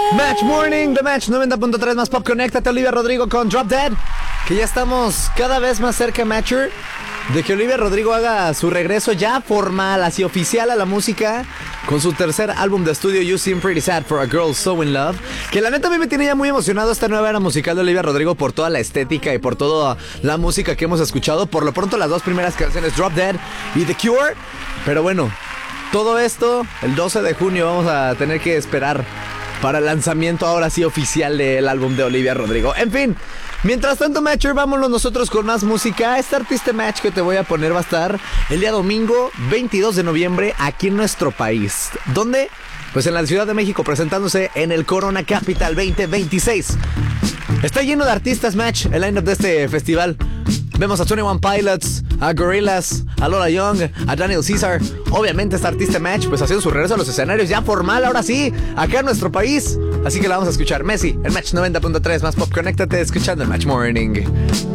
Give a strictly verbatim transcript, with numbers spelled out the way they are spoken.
Match Morning, The Match noventa punto tres más pop. Conéctate, Olivia Rodrigo con Drop Dead. Que ya estamos cada vez más cerca, Matcher, de que Olivia Rodrigo haga su regreso ya formal, así oficial a la música, con su tercer álbum de estudio, You Seem Pretty Sad for a Girl So In Love. Que la neta a mí me tiene ya muy emocionado esta nueva era musical de Olivia Rodrigo por toda la estética y por toda la música que hemos escuchado. Por lo pronto las dos primeras canciones, Drop Dead y The Cure. Pero bueno, todo esto el doce de junio vamos a tener que esperar para el lanzamiento ahora sí oficial del álbum de Olivia Rodrigo. En fin, mientras tanto, Matcher, vámonos nosotros con más música. Este artista Match que te voy a poner va a estar el día domingo veintidós de noviembre aquí en nuestro país. ¿Dónde? Pues en la Ciudad de México, presentándose en el Corona Capital veinte veintiséis. Está lleno de artistas, Match, el line-up de este festival. Vemos a veintiuno Pilots, a Gorillaz, a Lola Young, a Daniel Caesar. Obviamente este artista Match pues haciendo su regreso a los escenarios ya formal, ahora sí, acá en nuestro país. Así que la vamos a escuchar. Messi, el Match noventa punto tres más pop. Conéctate escuchando el Match Morning.